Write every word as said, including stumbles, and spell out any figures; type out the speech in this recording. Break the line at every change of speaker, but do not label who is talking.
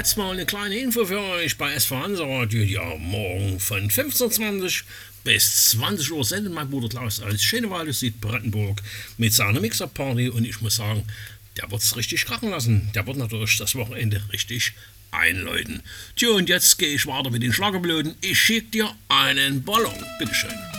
jetzt mal eine kleine Info für euch bei S V Hansa Radio. Ja, morgen von fünfzehn Uhr zwanzig bis zwanzig Uhr sendet mein Bruder Klaus aus Schönewalde, Südbrandenburg mit seiner Mixer-Party und ich muss sagen, der wird es richtig krachen lassen. Der wird natürlich das Wochenende richtig einläuten. Tja, und jetzt gehe ich weiter mit den Schlagerblöden. Ich schicke dir einen Ballon. Bitteschön.